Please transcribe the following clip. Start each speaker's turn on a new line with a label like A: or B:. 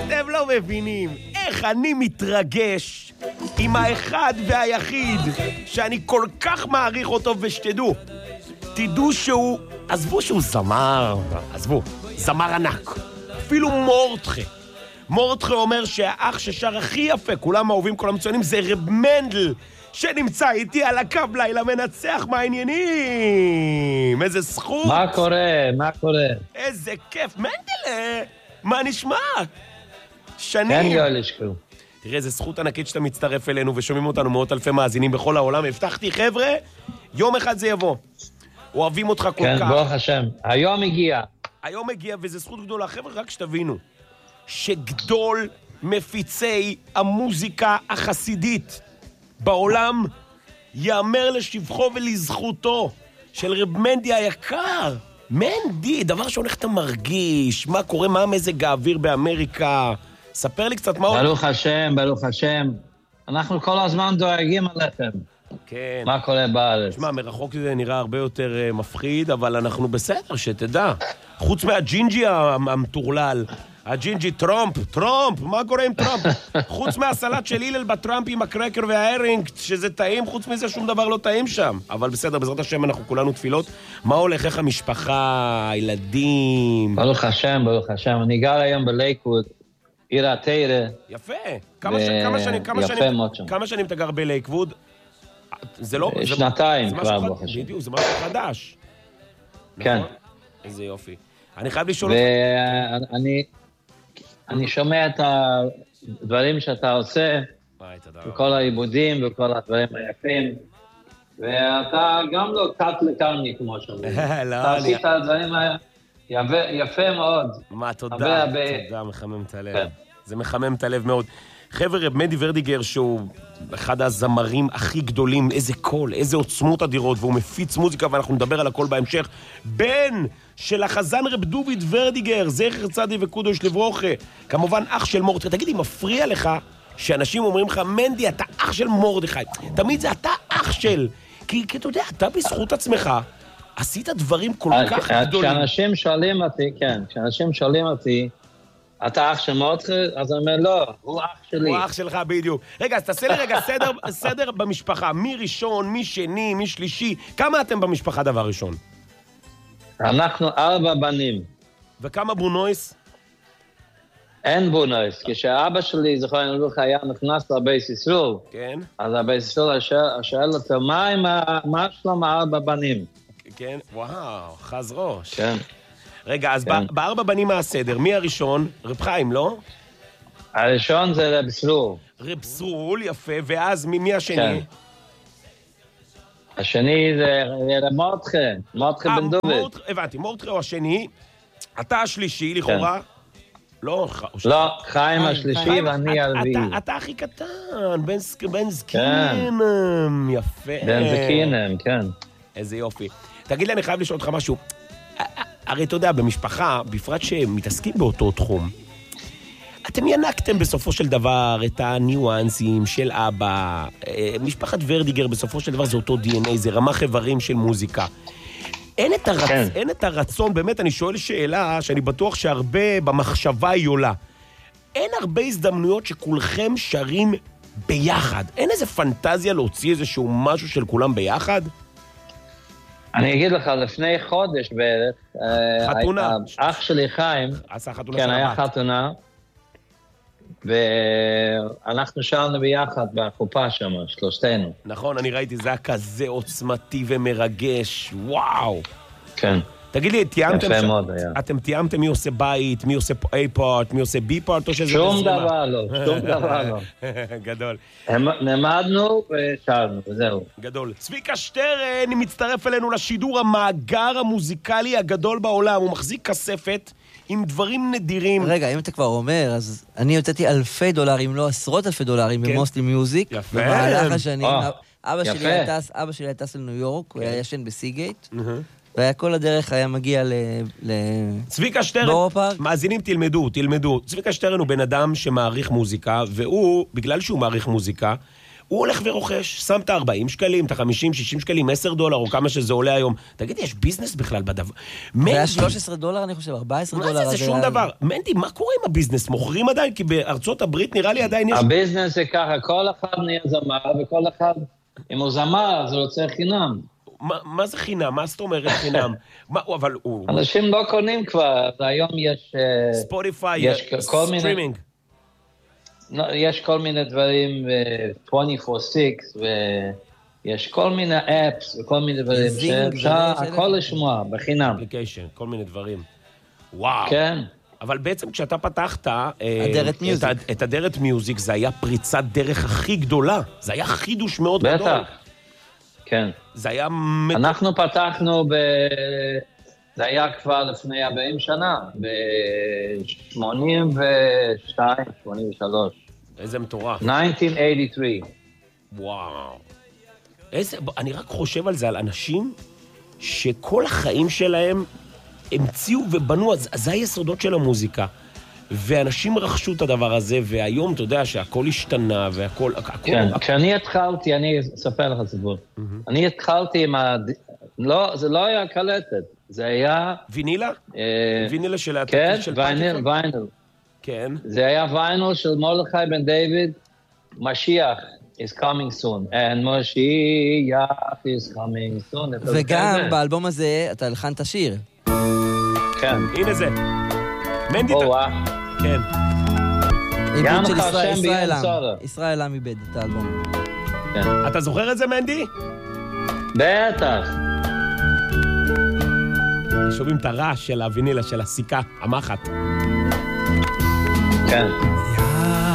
A: אתם לא מבינים איך אני מתרגש עם האחד והיחיד שאני כל כך מעריך אותו, ושתדעו, תדעו שהוא, עזבו שהוא זמר, זמר ענק, אפילו מורטחה אומר שהאח ששר הכי יפה, כולם אהובים, כולם מצוינים, זה רב מנדל, שנמצא איתי על הקו לילה מנצח. מה העניינים? איזה זכות.
B: מה קורה?
A: איזה כיף. מנדל, מה נשמע? שנים.
B: כן, יואל, שקרו.
A: תראה, איזה זכות ענקית שאתה מצטרף אלינו ושומעים אותנו מאות אלפי מאזינים בכל העולם. הבטחתי, חבר'ה, יום אחד זה יבוא. אוהבים אותך כל כך.
B: כן, ברוך השם. היום
A: מגיע, וזו זכות גדולה. חבר'ה, רק שתבינו, שגדול מפיצי המוזיקה החסידית בעולם יאמר לשבחו ולזכותו של רב מנדי היקר. מנדי, דבר שהולך אתה מרגיש, מה קורה, מה מזג האוויר באמריקה? ספר לי קצת מה...
B: ברוך השם. אנחנו כל הזמן דואגים עליכם.
A: כן.
B: מה קורה בארץ?
A: תשמע, מרחוק זה נראה הרבה יותר מפחיד, אבל אנחנו בסדר, שתדע. חוץ מהג'ינג'י המטורלל, הג'ינג'י טראמפ, מה קורה עם טראמפ? חוץ מהסלט של הלל בטראמפ עם הקרקר וההרינג, שזה טעים, חוץ מזה שום דבר לא טעים שם. אבל בסדר, בעזרת השם אנחנו כולנו תפילות. מה הולך, איך המשפחה, הילדים?
B: ברוך השם. אני גר היום בלייקווד, עיר התירה.
A: יפה.
B: כמה
A: שנים אתה גר בלייקווד? זה לא...
B: שנתיים כבר, ברוך השם.
A: בדיוק, זה משהו חדש.
B: כן.
A: איזה יופי. אני חייב לשאול
B: אני שומע את הדברים שאתה עושה, וכל העיבודים וכל הדברים היפים, ואתה גם לא קט לקרני, כמו שאומרים. אתה עשית את הדברים יפה מאוד.
A: מה, תודה, מחמם את הלב. זה מחמם את הלב מאוד. חבר'ה, רב מנדי ורדיגר, שהוא אחד הזמרים הכי גדולים, איזה קול, איזה עוצמות אדירות, והוא מפיץ מוזיקה, ואנחנו נדבר על הכל בהמשך. בן של החזן רב דוביד ורדיגר, זכר צדיק וקדוש לברוכה, כמובן אח של מורדכי. תגיד לי, מפריע לך שאנשים אומרים לך, מנדי, אתה אח של מורדכי? תמיד זה אתה אח של, כי אתה יודע, אתה בזכות עצמך עשית דברים כל כך גדולים.
B: כשאנשים שואלים אותי, אתה אח של מורדכי? אז אני אומר, לא, הוא אח שלי.
A: הוא אח שלך, בדיוק. רגע, אז תעשה לי רגע סדר במשפחה. מי ראשון, מי שני, מי שלישי. כמה אתם במשפחה דבר ראשון?
B: אנחנו 4 בנים.
A: וכמה בונויס?
B: אין בונויס. כשאבא שלי, זכרנו לברכה, היה נכנס לבייס ישראל. כן. אז הבייס ישראל שואל אותו, מה שלום 4 בנים?
A: כן, וואו, חז ראש.
B: כן.
A: רגע, אז ב4 בנים מהסדר, מי הראשון? רב חיים, לא?
B: הראשון זה רב סרול.
A: רב סרול, יפה, ואז מי השני?
B: כן. השני זה מורדכי בן דוד.
A: הבנתי, מורדכי הוא השני, אתה השלישי לכאורה.
B: לא, חיים השלישי ואני הרביעי.
A: אתה הכי קטן, בן זקינם, יפה.
B: בן זקינם, כן.
A: איזה יופי. תגיד לי, אני חייב לשאול אותך משהו. הרי אתה יודע, במשפחה, בפרט שמתעסקים באותו תחום, אתם ינקתם בסופו של דבר את הניואנסים של אבא, משפחת ורדיגר בסופו של דבר זה אותו DNA, זה רמ"ח איברים של מוזיקה. אין את הרצון, באמת אני שואל שאלה שאני בטוח שהרבה במחשבה היא עולה. אין הרבה הזדמנויות שכולכם שרים ביחד. אין איזה פנטזיה להוציא איזשהו משהו של כולם ביחד?
B: אני אגיד לך, לפני חודש בערך,
A: חתונה.
B: אח שלי חיים,
A: עשה חתונה
B: כן,
A: של
B: היה
A: הבת.
B: חתונה, ואנחנו שרנו ביחד בחופה שם, שלושתנו.
A: נכון, אני ראיתי, זה היה כזה עוצמתי ומרגש, וואו.
B: כן.
A: תגיד לי, תיאמתם
B: יפה מאוד היה.
A: אתם תיאמתם מי עושה בית, מי עושה A-פארט, מי עושה B-פארט, או שזה...
B: שום דבר לא.
A: גדול.
B: נעמדנו ושרנו, וזהו.
A: גדול. צביקה שטרן מצטרף אלינו לשידור, המאגר המוזיקלי הגדול בעולם. הוא מחזיק כספת עם דברים נדירים.
C: רגע, אם אתה כבר אומר, אז אני יוצאתי $1,000, אם לא $10,000 במוסלי מיוזיק.
A: יפה.
C: במהלך השנים, אבא
B: יפה.
C: שלי היה טס לניו יורק, הוא היה ישן בסיגייט. והיה כל הדרך היה מגיע
A: צביקה שטרן, מאזינים תלמדו. צביקה שטרן הוא בן אדם שמעריך מוזיקה, והוא, בגלל שהוא מעריך מוזיקה, הוא הולך ורוכש, שם את 40 שקלים, את 50, 60 שקלים, $10, או כמה שזה עולה היום. תגיד, יש ביזנס בכלל בדבר.
C: זה היה $13, אני חושב, $14.
A: מה זה שום דבר? מנדי, מה קורה עם הביזנס? מוכרים עדיין? כי בארצות הברית נראה לי עדיין יש...
B: הביזנס זה ככה, כל אחד נהיה זמר, וכל אחד, אם הוא זמר, אז הוא רוצה חינם.
A: מה זה חינם? מה זאת אומרת חינם? אבל הוא...
B: אנשים לא קונים כבר, היום יש...
A: ספוטיפיי, סטרימינג.
B: יש כל מיני דברים, 24/6, ויש כל מיני אפס, וכל מיני דברים, שאפשר הכל לשמוע, בחינם.
A: אפליקיישן, כל מיני דברים. וואו.
B: כן.
A: אבל בעצם כשאתה פתחת את אדרת מיוזיק, זה היה פריצת דרך הכי גדולה. זה היה חידוש מאוד גדול.
B: בטח. כן.
A: זה היה...
B: אנחנו פתחנו זה היה כבר לפני 40 שנה, ב-82, 83.
A: איזה מטורף.
B: 1983.
A: וואו. אני רק חושב על זה, על אנשים שכל החיים שלהם המציאו ובנו, זה היסודות של המוזיקה. ואנשים רכשו את הדבר הזה, והיום אתה יודע שהכל השתנה, והכל...
B: כן, כשאני התחלתי, אני אספר לך סיפור. אני התחלתי עם לא, זה לא היה קלטת, זה היה...
A: וינילה? וינילה של...
B: כן, ויניל.
A: כן.
B: זה היה ויניל של מרדכי בן דיוויד, משיח is coming soon, and משיח is coming soon.
C: וגם באלבום הזה אתה הלחנת שיר.
B: כן.
A: הנה זה. מנדי... כן.
C: עיבוד של ישראל עם איבד את האלבום.
B: כן.
A: אתה זוכר את זה, מנדי?
B: בטח.
A: שומעים את הרעש של הווינילה, של הסיכה, המחט.
B: כן.